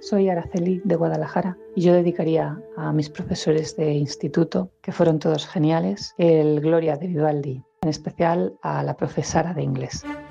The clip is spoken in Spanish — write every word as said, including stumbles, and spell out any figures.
soy Araceli de Guadalajara y yo dedicaría a mis profesores de instituto, que fueron todos geniales, el Gloria de Vivaldi, en especial a la profesora de inglés.